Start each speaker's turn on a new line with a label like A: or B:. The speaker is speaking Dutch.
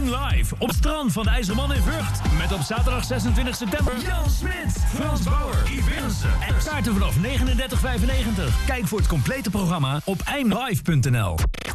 A: 1 live op het strand van de IJzerman in Vught. Met op zaterdag 26 september Jan Smit, Frans Bauer, Yves Willemsen en kaarten vanaf 39,95. Kijk voor het complete programma op 1live.nl.